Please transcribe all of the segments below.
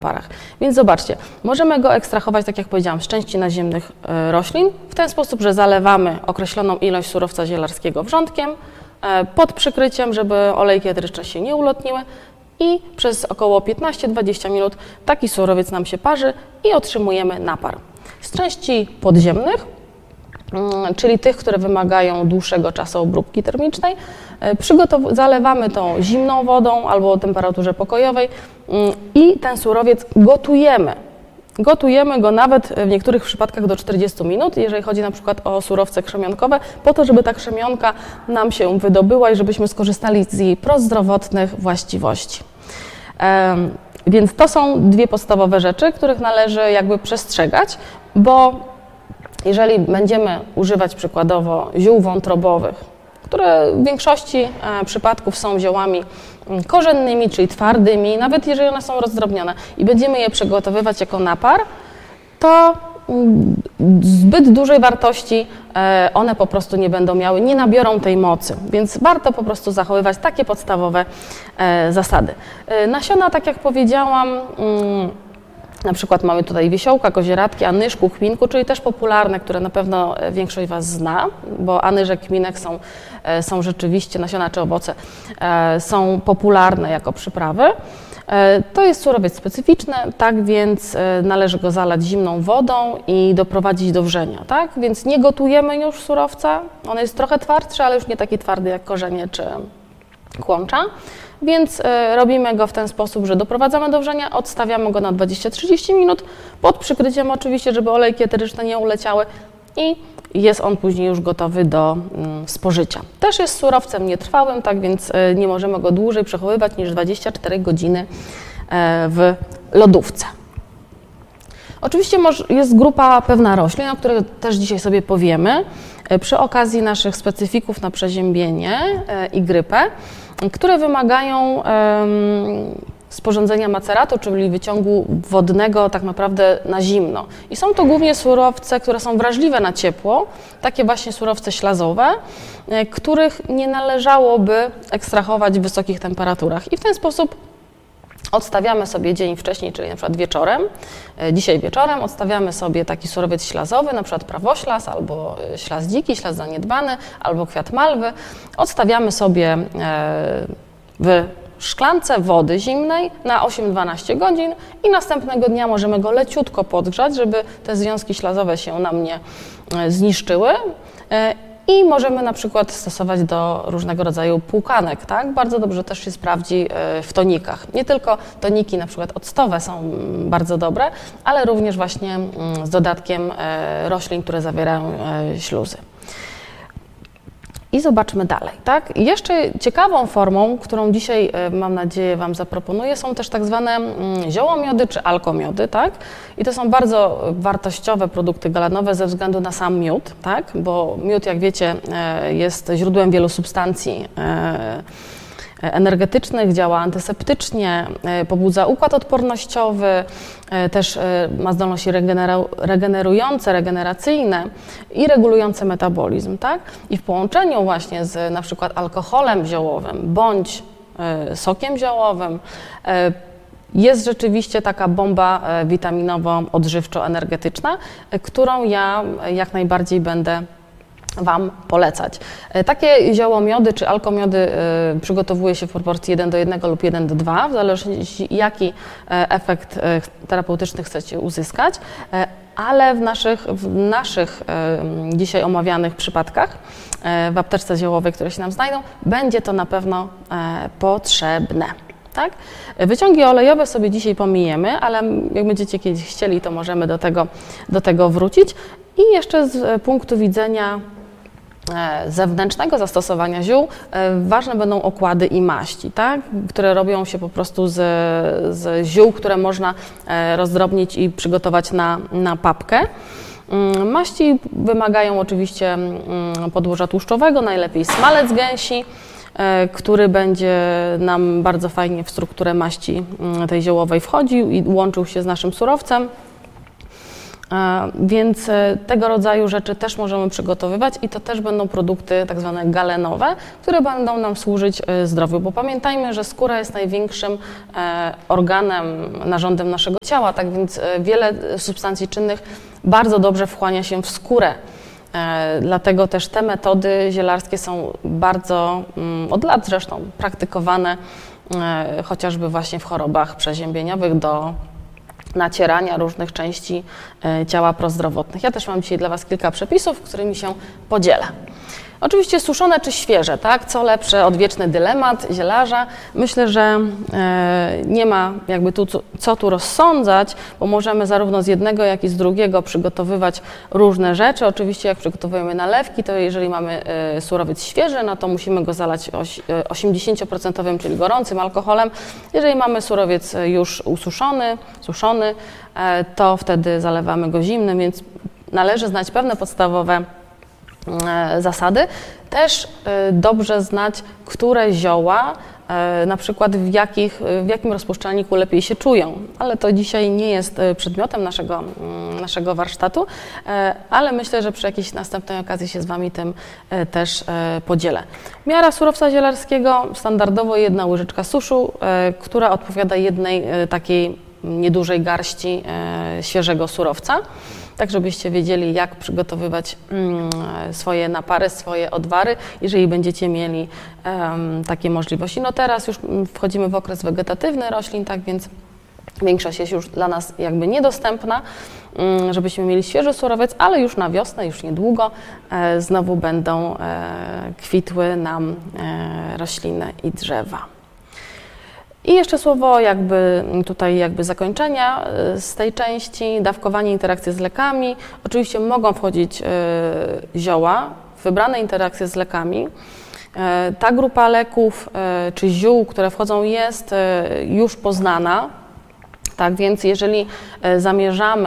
parach. Więc zobaczcie, możemy go ekstrahować, tak jak powiedziałam, z części naziemnych roślin w ten sposób, że zalewamy określoną ilość surowca zielarskiego wrzątkiem pod przykryciem, żeby olejki eteryczne się nie ulotniły i przez około 15-20 minut taki surowiec nam się parzy i otrzymujemy napar. Z części podziemnych, czyli tych, które wymagają dłuższego czasu obróbki termicznej, zalewamy to zimną wodą albo o temperaturze pokojowej i ten surowiec gotujemy. Gotujemy go nawet w niektórych przypadkach do 40 minut, jeżeli chodzi na przykład o surowce krzemionkowe, po to, żeby ta krzemionka nam się wydobyła i żebyśmy skorzystali z jej prozdrowotnych właściwości. Więc to są dwie podstawowe rzeczy, których należy jakby przestrzegać, bo jeżeli będziemy używać przykładowo ziół wątrobowych, które w większości przypadków są ziołami korzennymi, czyli twardymi, nawet jeżeli one są rozdrobnione i będziemy je przygotowywać jako napar, to zbyt dużej wartości one po prostu nie będą miały, nie nabiorą tej mocy, więc warto po prostu zachowywać takie podstawowe zasady. Nasiona, tak jak powiedziałam, na przykład mamy tutaj wiesiołka, kozieradki, anyżku, kminku, czyli też popularne, które na pewno większość Was zna, bo anyżek, kminek są rzeczywiście, nasiona czy owoce są popularne jako przyprawy. To jest surowiec specyficzny, tak więc należy go zalać zimną wodą i doprowadzić do wrzenia, tak? Więc nie gotujemy już surowca, on jest trochę twardszy, ale już nie taki twardy jak korzenie czy kłącza. Więc robimy go w ten sposób, że doprowadzamy do wrzenia, odstawiamy go na 20-30 minut, pod przykryciem oczywiście, żeby olejki eteryczne nie uleciały i jest on później już gotowy do spożycia. Też jest surowcem nietrwałym, tak więc nie możemy go dłużej przechowywać niż 24 godziny w lodówce. Oczywiście jest grupa pewna roślin, o których też dzisiaj sobie powiemy, przy okazji naszych specyfików na przeziębienie i grypę, które wymagają sporządzenia maceratu, czyli wyciągu wodnego tak naprawdę na zimno. I są to głównie surowce, które są wrażliwe na ciepło, takie właśnie surowce ślazowe, których nie należałoby ekstrahować w wysokich temperaturach. I w ten sposób odstawiamy sobie dzień wcześniej, czyli na przykład wieczorem, dzisiaj wieczorem odstawiamy sobie taki surowiec ślazowy, na przykład prawoślaz, albo ślaz dziki, ślaz zaniedbany, albo kwiat malwy. Odstawiamy sobie w szklance wody zimnej na 8-12 godzin i następnego dnia możemy go leciutko podgrzać, żeby te związki ślazowe się nam nie zniszczyły. I możemy na przykład stosować do różnego rodzaju płukanek, tak? Bardzo dobrze też się sprawdzi w tonikach. Nie tylko toniki na przykład octowe są bardzo dobre, ale również właśnie z dodatkiem roślin, które zawierają śluzy. I zobaczmy dalej, tak? Jeszcze ciekawą formą, którą dzisiaj, mam nadzieję, Wam zaproponuję, są też tak zwane ziołomiody czy alkomiody, tak? I to są bardzo wartościowe produkty galanowe ze względu na sam miód, tak? Bo miód, jak wiecie, jest źródłem wielu substancji energetycznych, działa antyseptycznie, pobudza układ odpornościowy, też ma zdolności regenerujące, regeneracyjne i regulujące metabolizm, tak? I w połączeniu właśnie z na przykład alkoholem ziołowym bądź sokiem ziołowym jest rzeczywiście taka bomba witaminowo-odżywczo-energetyczna, którą ja jak najbardziej będę Wam polecać. Takie ziołomiody czy alkomiody przygotowuje się w proporcji 1:1 lub 1:2, w zależności jaki efekt terapeutyczny chcecie uzyskać, ale w naszych dzisiaj omawianych przypadkach w apteczce ziołowej, które się nam znajdą, będzie to na pewno potrzebne. Tak? Wyciągi olejowe sobie dzisiaj pomijemy, ale jak będziecie kiedyś chcieli, to możemy do tego wrócić. I jeszcze z punktu widzenia zewnętrznego zastosowania ziół ważne będą okłady i maści, tak? Które robią się po prostu z ziół, które można rozdrobnić i przygotować na papkę. Maści wymagają oczywiście podłoża tłuszczowego, najlepiej smalec gęsi, który będzie nam bardzo fajnie w strukturę maści tej ziołowej wchodził i łączył się z naszym surowcem. Więc tego rodzaju rzeczy też możemy przygotowywać i to też będą produkty tak zwane galenowe, które będą nam służyć zdrowiu, bo pamiętajmy, że skóra jest największym organem, narządem naszego ciała, tak więc wiele substancji czynnych bardzo dobrze wchłania się w skórę. Dlatego też te metody zielarskie są bardzo, od lat zresztą, praktykowane chociażby właśnie w chorobach przeziębieniowych do nacierania różnych części ciała prozdrowotnych. Ja też mam dzisiaj dla Was kilka przepisów, którymi się podzielę. Oczywiście suszone czy świeże, tak? Co lepsze, odwieczny dylemat zielarza. Myślę, że nie ma jakby co tu rozsądzać, bo możemy zarówno z jednego, jak i z drugiego przygotowywać różne rzeczy. Oczywiście jak przygotowujemy nalewki, to jeżeli mamy surowiec świeży, no to musimy go zalać 80%, czyli gorącym alkoholem. Jeżeli mamy surowiec już suszony, to wtedy zalewamy go zimnym, więc należy znać pewne podstawowe zasady. Też dobrze znać, które zioła, na przykład w jakim rozpuszczalniku lepiej się czują. Ale to dzisiaj nie jest przedmiotem naszego warsztatu, ale myślę, że przy jakiejś następnej okazji się z Wami tym też podzielę. Miara surowca zielarskiego, standardowo 1 łyżeczka suszu, która odpowiada jednej takiej niedużej garści świeżego surowca. Tak, żebyście wiedzieli, jak przygotowywać swoje napary, swoje odwary, jeżeli będziecie mieli takie możliwości. No teraz już wchodzimy w okres wegetatywny roślin, tak więc większość jest już dla nas jakby niedostępna, żebyśmy mieli świeży surowiec, ale już na wiosnę, już niedługo znowu będą kwitły nam rośliny i drzewa. I jeszcze słowo zakończenia z tej części, dawkowanie, interakcje z lekami. Oczywiście mogą wchodzić zioła, wybrane interakcje z lekami. Ta grupa leków czy ziół, które wchodzą, jest już poznana. Tak więc jeżeli zamierzamy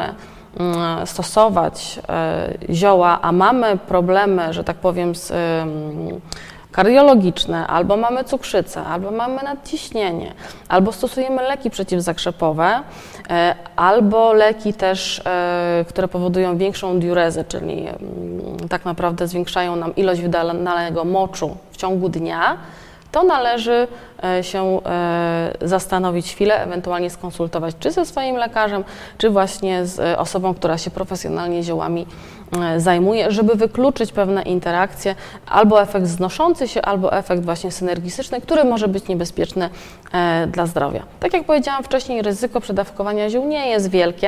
stosować zioła, a mamy problemy, że tak powiem, z kardiologiczne, albo mamy cukrzycę, albo mamy nadciśnienie, albo stosujemy leki przeciwzakrzepowe, albo leki też, które powodują większą diurezę, czyli tak naprawdę zwiększają nam ilość wydanego moczu w ciągu dnia, to należy się zastanowić chwilę, ewentualnie skonsultować czy ze swoim lekarzem, czy właśnie z osobą, która się profesjonalnie ziołami zajmuje, żeby wykluczyć pewne interakcje, albo efekt znoszący się, albo efekt właśnie synergistyczny, który może być niebezpieczny dla zdrowia. Tak jak powiedziałam wcześniej, ryzyko przedawkowania ziół nie jest wielkie,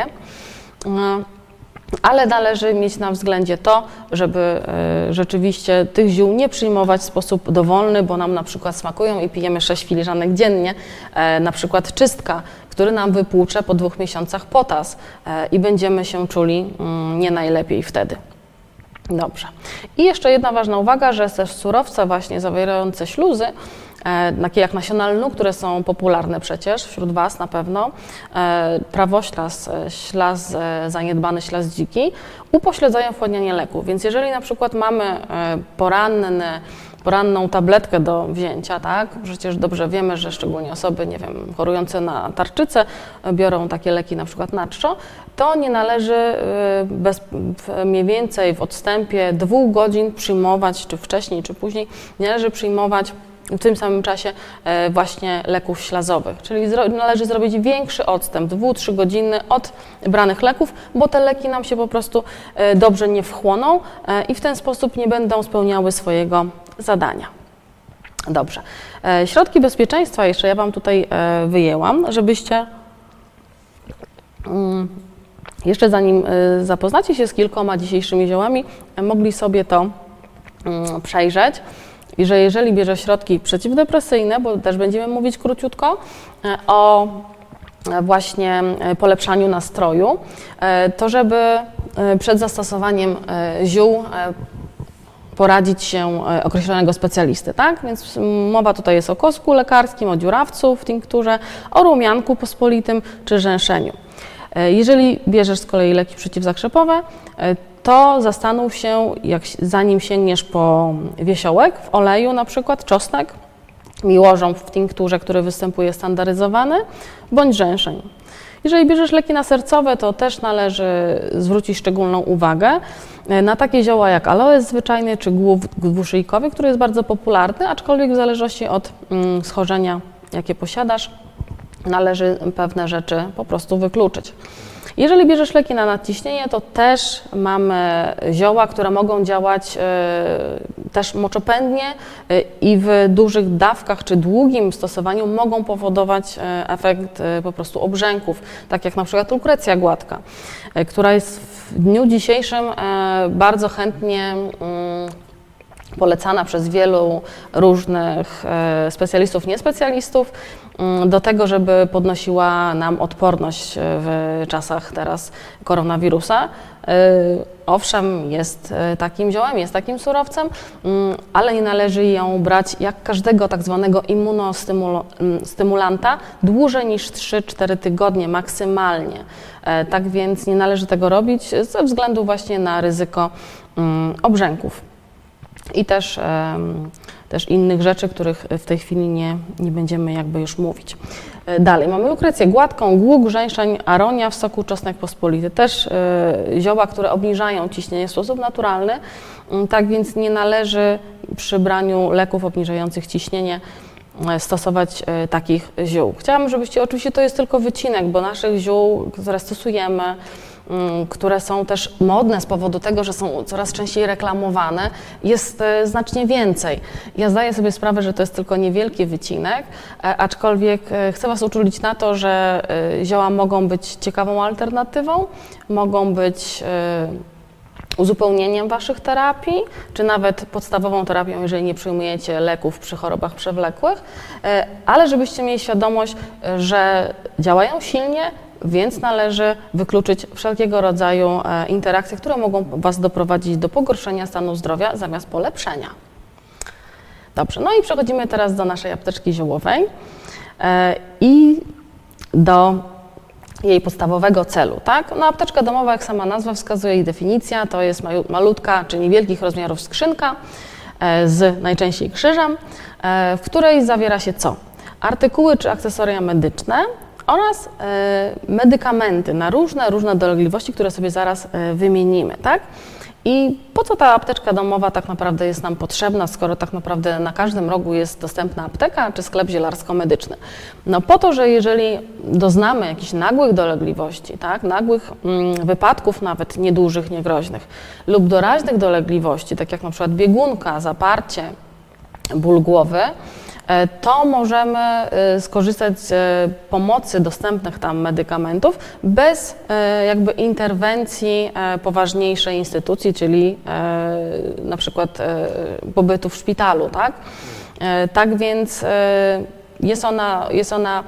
ale należy mieć na względzie to, żeby rzeczywiście tych ziół nie przyjmować w sposób dowolny, bo nam na przykład smakują i pijemy 6 filiżanek dziennie, na przykład czystka, który nam wypłucze po 2 miesiącach potas i będziemy się czuli nie najlepiej wtedy. Dobrze. I jeszcze jedna ważna uwaga, że też surowce właśnie zawierające śluzy, takie jak nasiona lnu, które są popularne przecież wśród Was na pewno, prawoślas, ślas zaniedbany, ślas dziki, upośledzają wchłanianie leku. Więc jeżeli na przykład mamy poranną tabletkę do wzięcia, tak? Przecież dobrze wiemy, że szczególnie osoby, nie wiem, chorujące na tarczycę biorą takie leki na przykład na czczo, to nie należy mniej więcej w odstępie 2 godzin przyjmować, czy wcześniej, czy później, nie należy przyjmować w tym samym czasie właśnie leków ślazowych. Czyli należy zrobić większy odstęp, 2-3 godziny od branych leków, bo te leki nam się po prostu dobrze nie wchłoną i w ten sposób nie będą spełniały swojego zadania. Dobrze. Środki bezpieczeństwa jeszcze ja Wam tutaj wyjęłam, żebyście jeszcze zanim zapoznacie się z kilkoma dzisiejszymi ziołami, mogli sobie to przejrzeć. I że jeżeli bierze środki przeciwdepresyjne, bo też będziemy mówić króciutko o właśnie polepszaniu nastroju, to żeby przed zastosowaniem ziół poradzić się określonego specjalisty, tak? Więc mowa tutaj jest o kosku lekarskim, o dziurawcu w tinkturze, o rumianku pospolitym czy rzęszeniu. Jeżeli bierzesz z kolei leki przeciwzakrzepowe, to zastanów się, zanim sięgniesz po wiesiołek w oleju, na przykład czosnek, miłożąb w tinkturze, który występuje standaryzowany, bądź rzęszeń. Jeżeli bierzesz leki nasercowe, to też należy zwrócić szczególną uwagę na takie zioła jak aloes zwyczajny czy głów dwuszyjkowy, który jest bardzo popularny, aczkolwiek w zależności od schorzenia, jakie posiadasz, należy pewne rzeczy po prostu wykluczyć. Jeżeli bierzesz leki na nadciśnienie, to też mamy zioła, które mogą działać też moczopędnie i w dużych dawkach czy długim stosowaniu mogą powodować efekt po prostu obrzęków, tak jak na przykład lukrecja gładka, która jest w dniu dzisiejszym bardzo chętnie polecana przez wielu różnych specjalistów, niespecjalistów do tego, żeby podnosiła nam odporność w czasach teraz koronawirusa. Owszem, jest takim ziołem, jest takim surowcem, ale nie należy ją brać jak każdego tak zwanego immunostymulanta dłużej niż 3-4 tygodnie maksymalnie. Tak więc nie należy tego robić ze względu właśnie na ryzyko obrzęków. I też innych rzeczy, których w tej chwili nie będziemy jakby już mówić. Dalej mamy lukrecję gładką, głuk, żeńszeń, aronia w soku, czosnek pospolity. Też zioła, które obniżają ciśnienie w sposób naturalny, tak więc nie należy przy braniu leków obniżających ciśnienie stosować takich ziół. Chciałabym, żebyście, oczywiście to jest tylko wycinek, bo naszych ziół, które stosujemy, które są też modne z powodu tego, że są coraz częściej reklamowane, jest znacznie więcej. Ja zdaję sobie sprawę, że to jest tylko niewielki wycinek, aczkolwiek chcę Was uczulić na to, że zioła mogą być ciekawą alternatywą, mogą być uzupełnieniem Waszych terapii, czy nawet podstawową terapią, jeżeli nie przyjmujecie leków przy chorobach przewlekłych, ale żebyście mieli świadomość, że działają silnie, więc należy wykluczyć wszelkiego rodzaju interakcje, które mogą Was doprowadzić do pogorszenia stanu zdrowia zamiast polepszenia. Dobrze, no i przechodzimy teraz do naszej apteczki ziołowej i do jej podstawowego celu, tak? No, apteczka domowa, jak sama nazwa wskazuje, jej definicja, to jest malutka, czy niewielkich rozmiarów skrzynka z najczęściej krzyżem, w której zawiera się co? Artykuły czy akcesoria medyczne oraz medykamenty na różne dolegliwości, które sobie zaraz wymienimy, tak? I po co ta apteczka domowa tak naprawdę jest nam potrzebna, skoro tak naprawdę na każdym rogu jest dostępna apteka czy sklep zielarsko-medyczny? No po to, że jeżeli doznamy jakichś nagłych dolegliwości, tak, nagłych wypadków nawet niedużych, niegroźnych lub doraźnych dolegliwości, tak jak na przykład biegunka, zaparcie, ból głowy, to możemy skorzystać z pomocy dostępnych tam medykamentów bez jakby interwencji poważniejszej instytucji, czyli na przykład pobytu w szpitalu, tak? Tak więc jest ona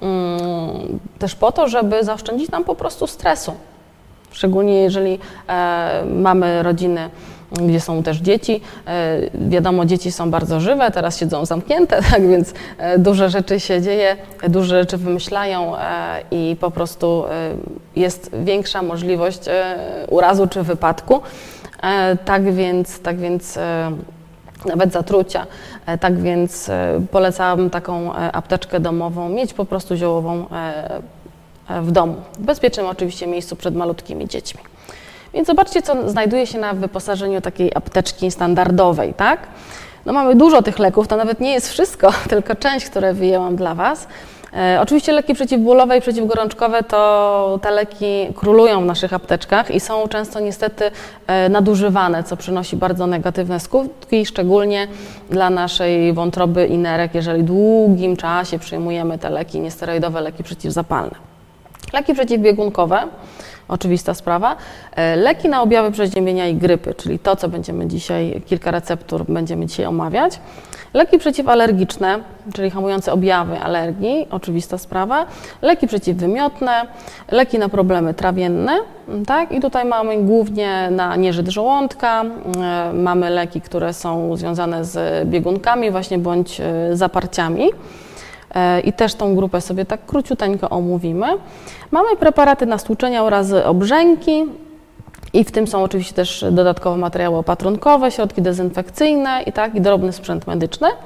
też po to, żeby zaoszczędzić nam po prostu stresu. Szczególnie jeżeli mamy rodziny, gdzie są też dzieci. Wiadomo, dzieci są bardzo żywe, teraz siedzą zamknięte, tak więc dużo rzeczy się dzieje, dużo rzeczy wymyślają i po prostu jest większa możliwość urazu czy wypadku. Tak więc nawet zatrucia. Tak więc polecałabym taką apteczkę domową mieć po prostu ziołową w domu. W bezpiecznym oczywiście miejscu przed malutkimi dziećmi. Więc zobaczcie, co znajduje się na wyposażeniu takiej apteczki standardowej, tak? No mamy dużo tych leków, to nawet nie jest wszystko, tylko część, które wyjęłam dla Was. Oczywiście leki przeciwbólowe i przeciwgorączkowe to te leki królują w naszych apteczkach i są często niestety nadużywane, co przynosi bardzo negatywne skutki, szczególnie dla naszej wątroby i nerek, jeżeli długim czasie przyjmujemy te leki, niesteroidowe leki przeciwzapalne. Leki przeciwbiegunkowe, oczywista sprawa. Leki na objawy przeziębienia i grypy, czyli to, co będziemy dzisiaj, kilka receptur będziemy dzisiaj omawiać. Leki przeciwalergiczne, czyli hamujące objawy alergii, oczywista sprawa. Leki przeciwwymiotne, leki na problemy trawienne, tak? I tutaj mamy głównie na nieżyt żołądka, mamy leki, które są związane z biegunkami właśnie bądź zaparciami. I też tą grupę sobie tak króciuteńko omówimy. Mamy preparaty na stłuczenia oraz obrzęki i w tym są oczywiście też dodatkowe materiały opatrunkowe, środki dezynfekcyjne i drobny sprzęt medyczny.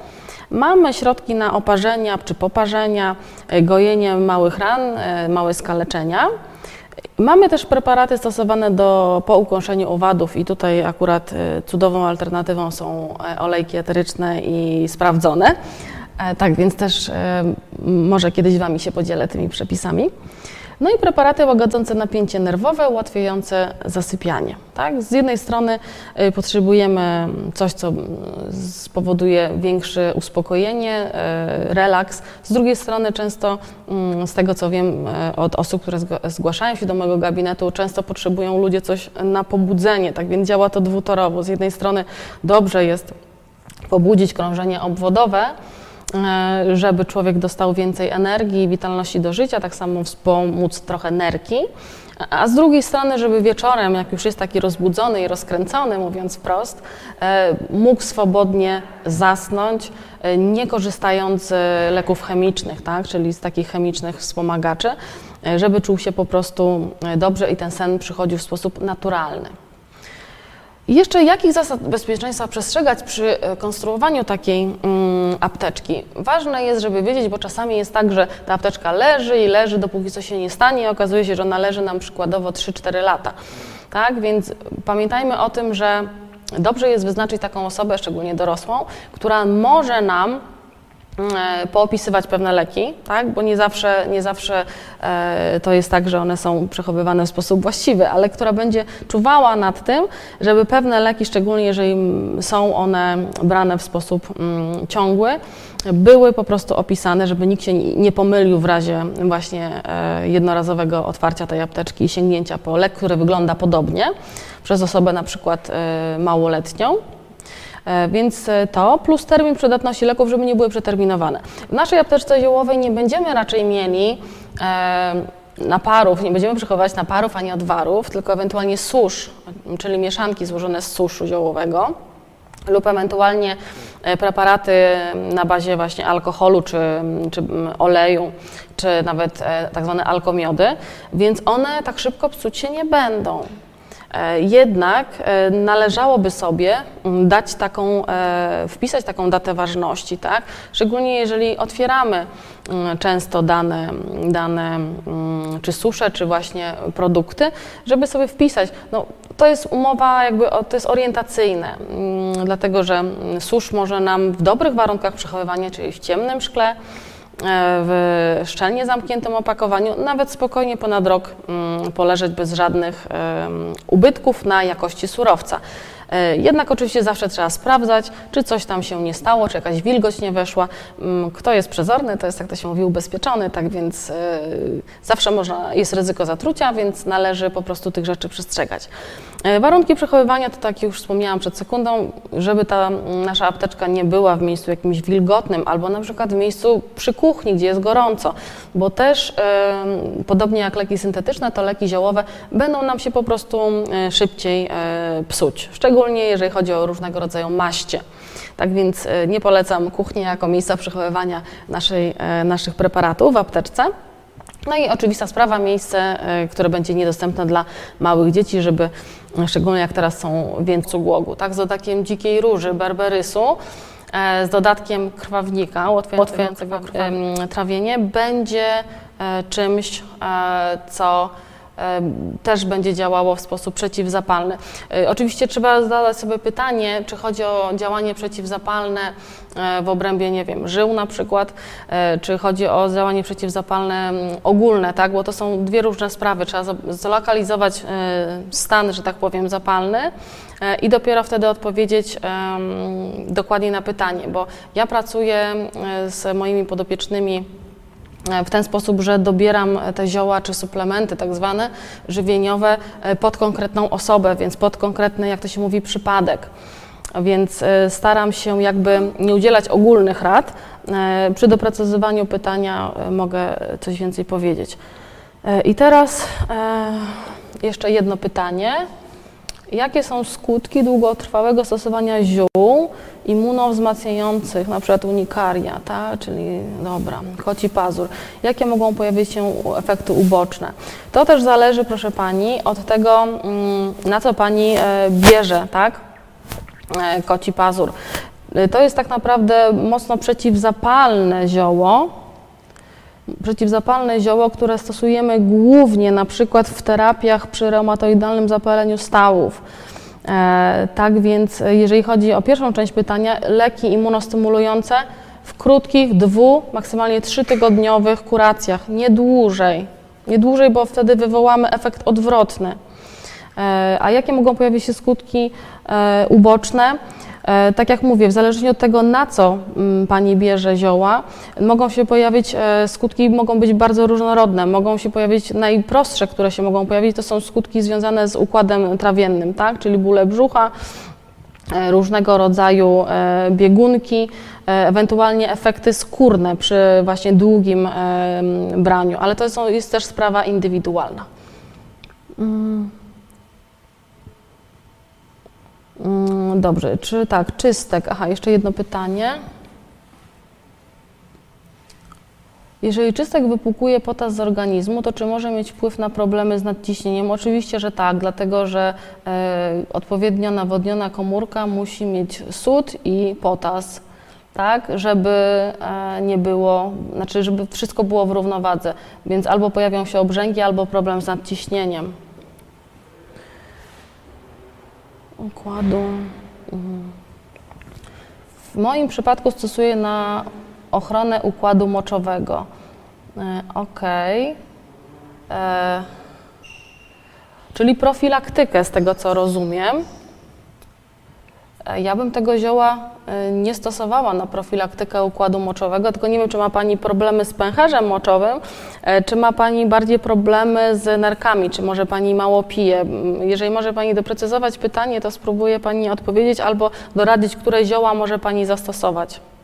Mamy środki na oparzenia czy poparzenia, gojenie małych ran, małe skaleczenia. Mamy też preparaty stosowane po ukąszeniu owadów i tutaj akurat cudową alternatywą są olejki eteryczne i sprawdzone. Tak więc też może kiedyś z Wami się podzielę tymi przepisami. No i preparaty łagodzące napięcie nerwowe, ułatwiające zasypianie. Tak? Z jednej strony potrzebujemy coś, co spowoduje większe uspokojenie, relaks. Z drugiej strony często, z tego co wiem od osób, które zgłaszają się do mojego gabinetu, często potrzebują ludzie coś na pobudzenie, tak więc działa to dwutorowo. Z jednej strony dobrze jest pobudzić krążenie obwodowe, żeby człowiek dostał więcej energii i witalności do życia, tak samo wspomóc trochę nerki, a z drugiej strony, żeby wieczorem, jak już jest taki rozbudzony i rozkręcony, mówiąc wprost, mógł swobodnie zasnąć, nie korzystając z leków chemicznych, tak, czyli z takich chemicznych wspomagaczy, żeby czuł się po prostu dobrze i ten sen przychodził w sposób naturalny. I jeszcze jakich zasad bezpieczeństwa przestrzegać przy konstruowaniu takiej apteczki? Ważne jest, żeby wiedzieć, bo czasami jest tak, że ta apteczka leży i leży, dopóki coś się nie stanie i okazuje się, że ona leży nam przykładowo 3-4 lata. Tak? Więc pamiętajmy o tym, że dobrze jest wyznaczyć taką osobę, szczególnie dorosłą, która może nam poopisywać pewne leki, tak? Bo nie zawsze to jest tak, że one są przechowywane w sposób właściwy, ale która będzie czuwała nad tym, żeby pewne leki, szczególnie jeżeli są one brane w sposób ciągły, były po prostu opisane, żeby nikt się nie pomylił w razie właśnie jednorazowego otwarcia tej apteczki i sięgnięcia po lek, który wygląda podobnie przez osobę na przykład małoletnią. Więc to, plus termin przydatności leków, żeby nie były przeterminowane. W naszej apteczce ziołowej nie będziemy raczej mieli naparów, nie będziemy przechowywać naparów ani odwarów, tylko ewentualnie susz, czyli mieszanki złożone z suszu ziołowego lub ewentualnie preparaty na bazie właśnie alkoholu, czy oleju, czy nawet tak zwane alkomiody, więc one tak szybko psuć się nie będą. Jednak należałoby sobie wpisać taką datę ważności, tak? Szczególnie jeżeli otwieramy często dane czy susze, czy właśnie produkty, żeby sobie wpisać. No, to jest umowa, to jest orientacyjne, dlatego że susz może nam w dobrych warunkach przechowywania, czyli w ciemnym szkle, w szczelnie zamkniętym opakowaniu, nawet spokojnie ponad rok poleżeć bez żadnych ubytków na jakości surowca. Jednak oczywiście zawsze trzeba sprawdzać, czy coś tam się nie stało, czy jakaś wilgoć nie weszła. Kto jest przezorny, to jest, jak to się mówi, ubezpieczony, tak więc zawsze jest ryzyko zatrucia, więc należy po prostu tych rzeczy przestrzegać. Warunki przechowywania to, tak jak już wspomniałam przed sekundą, żeby ta nasza apteczka nie była w miejscu jakimś wilgotnym albo na przykład w miejscu przy kuchni, gdzie jest gorąco, bo też podobnie jak leki syntetyczne, to leki ziołowe będą nam się po prostu szybciej psuć. Szczególnie jeżeli chodzi o różnego rodzaju maście. Tak więc nie polecam kuchni jako miejsca przechowywania naszych preparatów w apteczce. No i oczywista sprawa, miejsce, które będzie niedostępne dla małych dzieci, żeby, szczególnie jak teraz są więcej głogu, tak, z dodatkiem dzikiej róży, berberysu, z dodatkiem krwawnika ułatwiającego trawienie, będzie czymś, co też będzie działało w sposób przeciwzapalny. Oczywiście trzeba zadać sobie pytanie, czy chodzi o działanie przeciwzapalne w obrębie, nie wiem, żył na przykład, czy chodzi o działanie przeciwzapalne ogólne, tak? Bo to są dwie różne sprawy. Trzeba zlokalizować stan, że tak powiem, zapalny i dopiero wtedy odpowiedzieć dokładnie na pytanie, bo ja pracuję z moimi podopiecznymi w ten sposób, że dobieram te zioła czy suplementy tak zwane żywieniowe pod konkretną osobę, więc pod konkretny, jak to się mówi, przypadek. Więc staram się jakby nie udzielać ogólnych rad. Przy doprecyzowaniu pytania mogę coś więcej powiedzieć. I teraz jeszcze jedno pytanie. Jakie są skutki długotrwałego stosowania ziół immunowzmacniających, na przykład unikaria, tak? Czyli koci pazur? Jakie mogą pojawić się efekty uboczne? To też zależy, proszę Pani, od tego, na co Pani bierze, tak? Koci pazur. To jest tak naprawdę mocno przeciwzapalne zioło. Przeciwzapalne zioło, które stosujemy głównie na przykład w terapiach przy reumatoidalnym zapaleniu stawów. Tak więc jeżeli chodzi o pierwszą część pytania, leki immunostymulujące w krótkich, maksymalnie 3-tygodniowych kuracjach, nie dłużej. Nie dłużej, bo wtedy wywołamy efekt odwrotny. A jakie mogą pojawić się skutki uboczne? Tak jak mówię, w zależności od tego, na co Pani bierze zioła, mogą się pojawić skutki, mogą być bardzo różnorodne. Mogą się pojawić najprostsze, które się mogą pojawić, to są skutki związane z układem trawiennym, tak? Czyli bóle brzucha, różnego rodzaju biegunki, ewentualnie efekty skórne przy właśnie długim braniu, ale to jest też sprawa indywidualna. Dobrze, czy tak, czystek. Aha, jeszcze jedno pytanie. Jeżeli czystek wypłukuje potas z organizmu, to czy może mieć wpływ na problemy z nadciśnieniem? Oczywiście, że tak, dlatego że odpowiednio nawodniona komórka musi mieć sód i potas, tak, żeby nie było, znaczy żeby wszystko było w równowadze, więc albo pojawią się obrzęki, albo problem z nadciśnieniem. Układu. W moim przypadku stosuję na ochronę układu moczowego. Okej. Czyli profilaktykę, z tego co rozumiem. Ja bym tego zioła nie stosowała na profilaktykę układu moczowego, tylko nie wiem, czy ma Pani problemy z pęcherzem moczowym, czy ma Pani bardziej problemy z nerkami, czy może Pani mało pije. Jeżeli może Pani doprecyzować pytanie, to spróbuję Pani odpowiedzieć albo doradzić, które zioła może Pani zastosować.